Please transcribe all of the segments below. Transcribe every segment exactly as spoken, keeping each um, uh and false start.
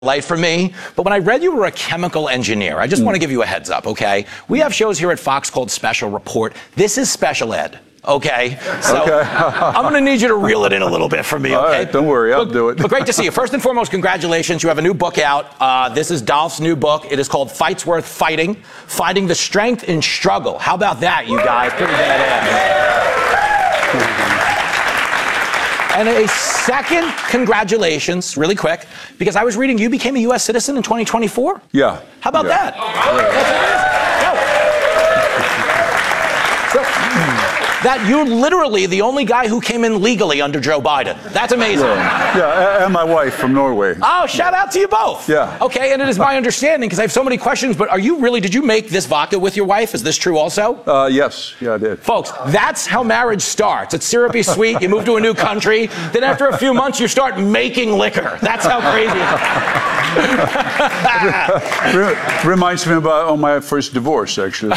light for me, but when I read you were a chemical engineer, I just mm. want to give you a heads up, okay? We have shows here at Fox called Special Report. This is special ed, okay? So okay. I'm going to need you to reel it in a little bit for me, okay? All right, don't worry, I'll but, do it. But great to see you. First and foremost, congratulations. You have a new book out. Uh, this is Dolph's new book. It is called Fights Worth Fighting, Finding the Strength in Struggle. How about that, you guys? Pretty badass. And a second congratulations, really quick, because I was reading you became a U S citizen in twenty twenty-four? Yeah. How about yeah. that? Yeah. So, that you're literally the only guy who came in legally under Joe Biden. That's amazing. Yeah, yeah, and my wife from Norway. Oh, shout out to you both. Yeah. Okay, and it is my understanding, because I have so many questions, but are you really, did you make this vodka with your wife? Is this true also? Uh, yes, yeah, I did. Folks, that's how marriage starts. It's syrupy sweet, you move to a new country, then after a few months you start making liquor. That's how crazy it is. Reminds me about oh, my first divorce, actually.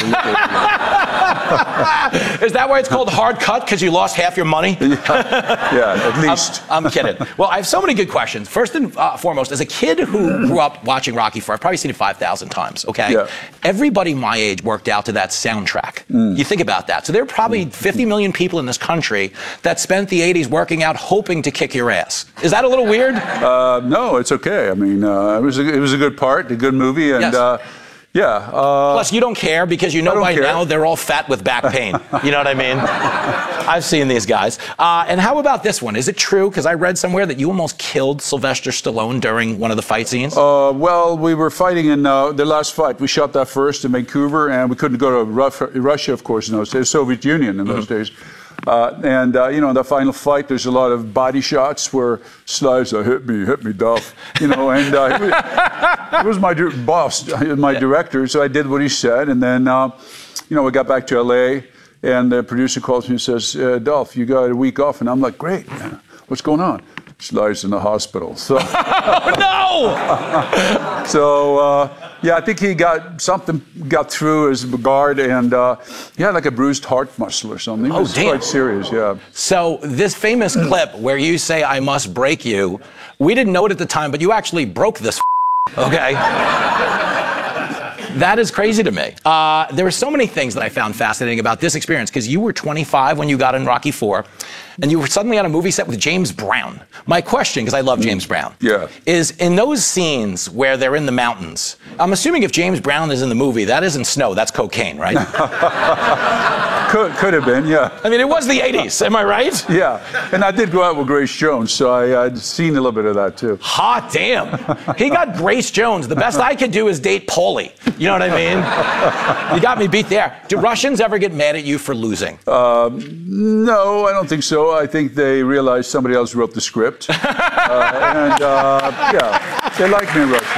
Is that why it's called hard cut, because you lost half your money? Yeah, yeah at least. I'm, I'm kidding. Well, I have so many good questions. First and uh, foremost, as a kid who grew up watching Rocky four, I've probably seen it five thousand times, okay? Yeah. Everybody my age worked out to that soundtrack. Mm. You think about that. So there are probably fifty million people in this country that spent the eighties working out hoping to kick your ass. Is that a little weird? Uh, no, it's okay. I mean, uh, it, was a, it was a good part, a good movie, and... Yes. Uh, Yeah. Uh, Plus, you don't care because you know by care. now they're all fat with back pain. You know what I mean? I've seen these guys. Uh, and how about this one? Is it true? Because I read somewhere that you almost killed Sylvester Stallone during one of the fight scenes. Uh, well, we were fighting in uh, the last fight. We shot that first in Vancouver, and we couldn't go to Russia, of course, in those days, Soviet Union in those mm-hmm. days. Uh, and, uh, you know, in the final fight, there's a lot of body shots where Slice, uh, hit me, hit me, Dolph. You know, and uh, he, was, he was my di- boss, my yeah. director, so I did what he said. And then, uh, you know, we got back to L A, and the producer calls me and says, uh, Dolph, you got a week off. And I'm like, great, man. What's going on? Slice in the hospital. So, oh, no! so uh, yeah, I think he got something got through his guard, and uh, he had like a bruised heart muscle or something. It oh, was damn. quite serious, yeah. So this famous clip where you say, I must break you, we didn't know it at the time, but you actually broke this okay? That is crazy to me. Uh, there were so many things that I found fascinating about this experience, because you were twenty-five when you got in Rocky four, and you were suddenly on a movie set with James Brown. My question, because I love James Brown, yeah. is in those scenes where they're in the mountains, I'm assuming if James Brown is in the movie, that isn't snow, that's cocaine, right? could, could have been, yeah. I mean, it was the eighties, am I right? Yeah, and I did go out with Grace Jones, so I, I'd seen a little bit of that, too. Hot damn. He got Grace Jones. The best I could do is date Paulie. You know what I mean? You got me beat there. Do Russians ever get mad at you for losing? Um, no, I don't think so. I think they realized somebody else wrote the script. uh, and, uh, yeah, they like me in Russia.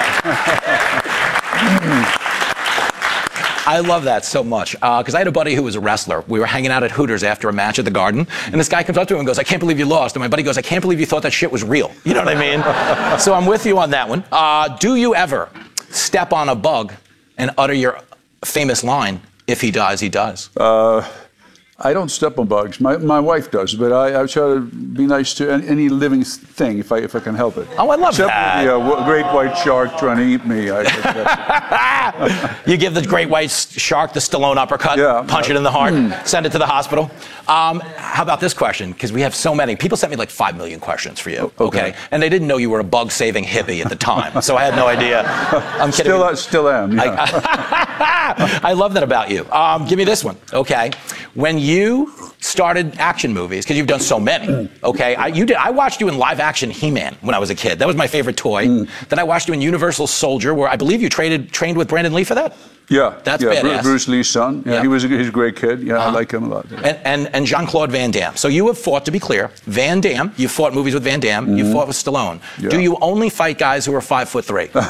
I love that so much, because uh, I had a buddy who was a wrestler. We were hanging out at Hooters after a match at the Garden, and this guy comes up to him and goes, I can't believe you lost. And my buddy goes, I can't believe you thought that shit was real. You know what I mean? So I'm with you on that one. Uh, do you ever step on a bug and utter your famous line, if he dies, he dies? Uh, I don't step on bugs. My my wife does, but I, I try to be nice to any, any living thing if I if I can help it. Oh, I love Except that. Except the uh, great white shark trying to eat me. I, I, you give the great white shark the Stallone uppercut, yeah, punch uh, it in the heart, mm. send it to the hospital. Um, how about this question? Because we have so many. People sent me like five million questions for you, okay? okay? And they didn't know you were a bug-saving hippie at the time, so I had no idea. I'm kidding. Still, still am, yeah. I, I love that about you. Um, give me this one, okay? When you started action movies, because you've done so many, okay? I, you did, I watched you in live-action He-Man when I was a kid. That was my favorite toy. Mm. Then I watched you in Universal Soldier, where I believe you traded, trained with Brandon Lee for that? Yeah, that's yeah, badass. Bruce Lee's son. Yeah, yeah. he was a, he's a great kid. Yeah, uh-huh. I like him a lot. Yeah. And, and and Jean-Claude Van Damme. So you have fought, to be clear, Van Damme. You fought movies with Van Damme. Mm-hmm. You fought with Stallone. Yeah. Do you only fight guys who are five foot three? If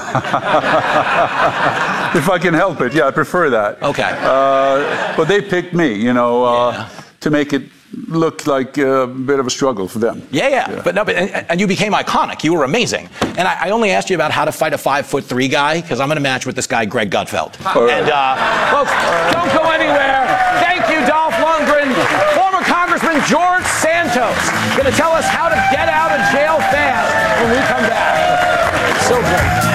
I can help it, yeah, I prefer that. Okay. Uh, but they picked me, you know, uh, yeah. to make it look like a bit of a struggle for them. Yeah, yeah, yeah. But no, but and, and you became iconic. You were amazing. And I, I only asked you about how to fight a five foot three guy because I'm going to match with this guy Greg Gutfeld. Right. And uh, folks, don't go anywhere. Thank you, Dolph Lundgren. Former Congressman George Santos going to tell us how to get out of jail fast when we come back. So great.